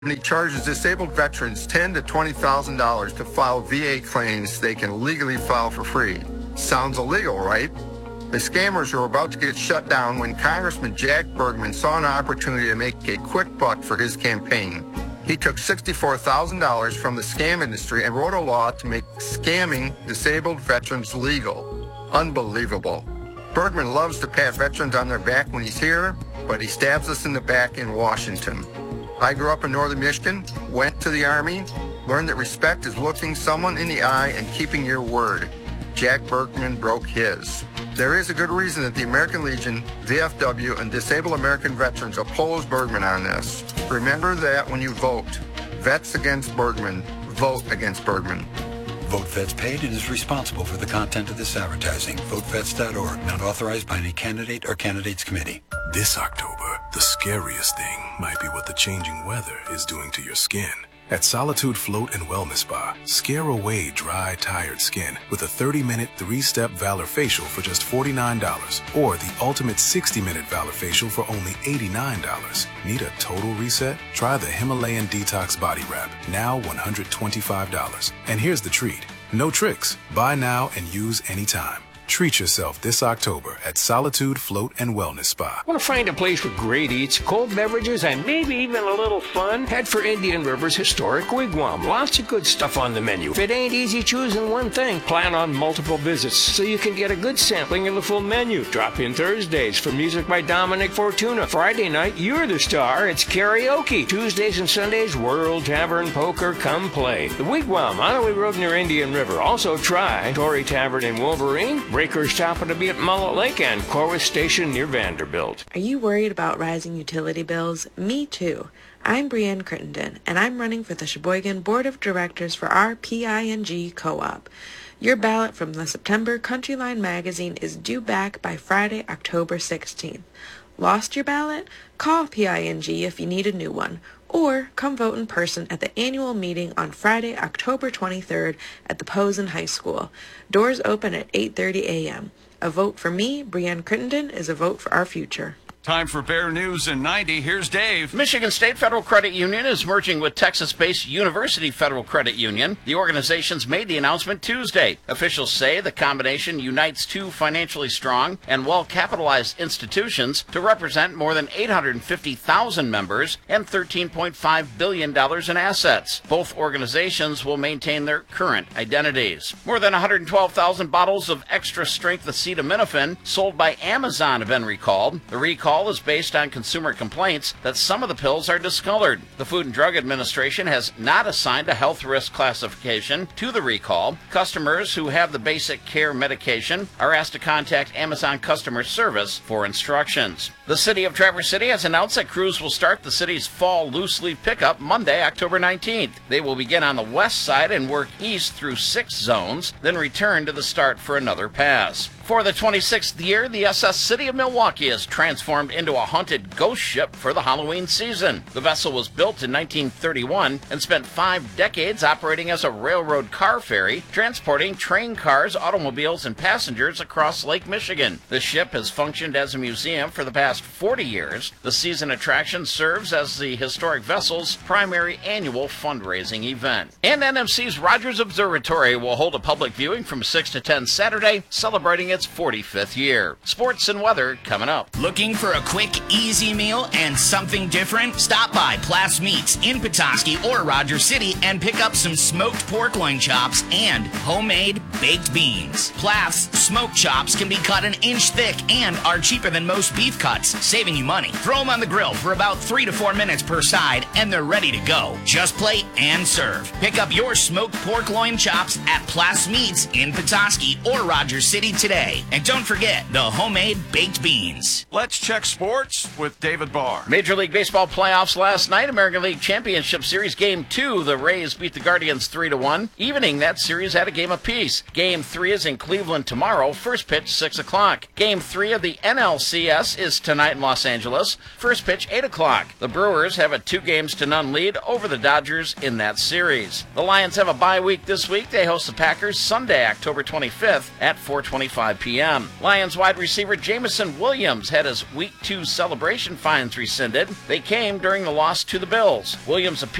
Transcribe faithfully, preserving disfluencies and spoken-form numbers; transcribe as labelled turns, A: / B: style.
A: He charges disabled veterans ten thousand to twenty thousand dollars to file V A claims they can legally file for free. Sounds illegal, right? The scammers were about to get shut down when Congressman Jack Bergman saw an opportunity to make a quick buck for his campaign. He took sixty-four thousand dollars from the scam industry and wrote a law to make scamming disabled veterans legal. Unbelievable. Bergman loves to pat veterans on their back when he's here, but he stabs us in the back in Washington. I grew up in northern Michigan, went to the Army, learned that respect is looking someone in the eye and keeping your word. Jack Bergman broke his. There is a good reason that the American Legion, V F W, and Disabled American Veterans oppose Bergman on this. Remember that when you vote. Vets against Bergman. Vote against Bergman.
B: VoteVets paid and is responsible for the content of this advertising. vote vets dot org, not authorized by any candidate or candidates committee.
C: This October, the scariest thing might be what the changing weather is doing to your skin. At Solitude Float and Wellness Spa, scare away dry, tired skin with a thirty-minute, three-step Valor Facial for just forty-nine dollars or the ultimate sixty-minute Valor Facial for only eighty-nine dollars. Need a total reset? Try the Himalayan Detox Body Wrap, now one hundred twenty-five dollars. And here's the treat. No tricks. Buy now and use anytime. Treat yourself this October at Solitude Float and Wellness Spa.
D: Want to find a place with great eats, cold beverages, and maybe even a little fun? Head for Indian River's historic wigwam. Lots of good stuff on the menu. If it ain't easy choosing one thing, plan on multiple visits so you can get a good sampling of the full menu. Drop in Thursdays for music by Dominic Fortuna. Friday night, you're the star. It's karaoke. Tuesdays and Sundays, World Tavern Poker. Come play. The wigwam, Ottaway Road near Indian River. Also try Tory Tavern in Wolverine. Breakers happen to be at Mullet Lake and Corwith Station near Vanderbilt.
E: Are you worried about rising utility bills? Me too. I'm Brienne Crittenden, and I'm running for the Sheboygan Board of Directors for our P I N G Co-op. Your ballot from the September Countryline magazine is due back by Friday, October sixteenth. Lost your ballot? Call P I N G if you need a new one, or come vote in person at the annual meeting on Friday, October twenty-third at the Posen High School. Doors open at eight thirty a.m. A vote for me, Brienne Crittenden, is a vote for our future.
F: Time for Bear News in ninety. Here's Dave.
G: Michigan State Federal Credit Union is merging with Texas-based University Federal Credit Union. The organizations made the announcement Tuesday. Officials say the combination unites two financially strong and well-capitalized institutions to represent more than eight hundred fifty thousand members and thirteen point five billion dollars in assets. Both organizations will maintain their current identities. More than one hundred twelve thousand bottles of extra-strength acetaminophen sold by Amazon have been recalled. The recall is based on consumer complaints that some of the pills are discolored. The Food and Drug Administration has not assigned a health risk classification to the recall. Customers who have the basic care medication are asked to contact Amazon customer service for instructions. The city of Traverse City has announced that crews will start the city's fall loose leaf pickup Monday, October nineteenth. They will begin on the west side and work east through six zones, then return to the start for another pass. For the twenty-sixth year, the S S City of Milwaukee is transformed into a haunted ghost ship for the Halloween season. The vessel was built in nineteen thirty-one and spent five decades operating as a railroad car ferry, transporting train cars, automobiles, and passengers across Lake Michigan. The ship has functioned as a museum for the past forty years. The season attraction serves as the historic vessel's primary annual fundraising event. And N M C's Rogers Observatory will hold a public viewing from six to ten Saturday, celebrating its forty-fifth year. Sports and weather coming up.
H: Looking for a quick, easy meal and something different? Stop by Plass Meats in Petoskey or Rogers City and pick up some smoked pork loin chops and homemade baked beans. Plass smoked chops can be cut an inch thick and are cheaper than most beef cuts, saving you money. Throw them on the grill for about three to four minutes per side and they're ready to go. Just plate and serve. Pick up your smoked pork loin chops at Plass Meats in Petoskey or Rogers City today. And don't forget the homemade baked beans.
F: Let's check sports with David Barr.
G: Major League Baseball playoffs last night. American League Championship Series Game two. The Rays beat the Guardians three to one. Evening, that series had a game apiece. Game three is in Cleveland tomorrow. First pitch, six o'clock. Game three of the N L C S is tonight in Los Angeles. First pitch, eight o'clock. The Brewers have a two games to none lead over the Dodgers in that series. The Lions have a bye week this week. They host the Packers Sunday, October twenty-fifth at four twenty-five five p.m. Lions wide receiver Jameson Williams had his Week two celebration fines rescinded. They came during the loss to the Bills. Williams appeared